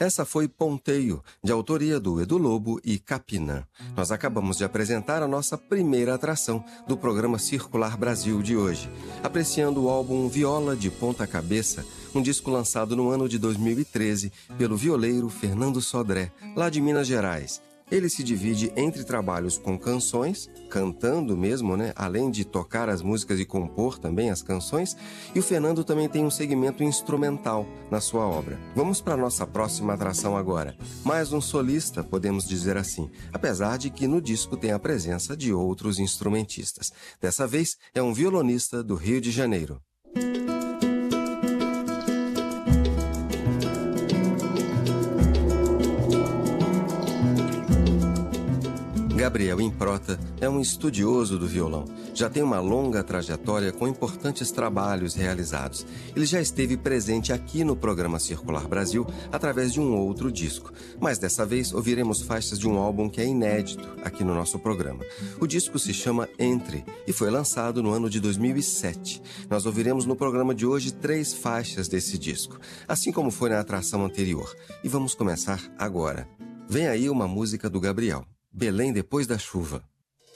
Essa foi Ponteio, de autoria do Edu Lobo e Capinã. Nós acabamos de apresentar a nossa primeira atração do programa Circular Brasil de hoje, apreciando o álbum Viola de Ponta Cabeça, um disco lançado no ano de 2013 pelo violeiro Fernando Sodré, lá de Minas Gerais. Ele se divide entre trabalhos com canções, cantando mesmo, né? Além de tocar as músicas e compor também as canções, e o Fernando também tem um segmento instrumental na sua obra. Vamos para a nossa próxima atração agora. Mais um solista, podemos dizer assim, apesar de que no disco tem a presença de outros instrumentistas. Dessa vez é um violonista do Rio de Janeiro. Gabriel Improta é um estudioso do violão. Já tem uma longa trajetória com importantes trabalhos realizados. Ele já esteve presente aqui no programa Circular Brasil através de um outro disco. Mas dessa vez ouviremos faixas de um álbum que é inédito aqui no nosso programa. O disco se chama Entre e foi lançado no ano de 2007. Nós ouviremos no programa de hoje 3 faixas desse disco, assim como foi na atração anterior. E vamos começar agora. Vem aí uma música do Gabriel. Belém depois da chuva.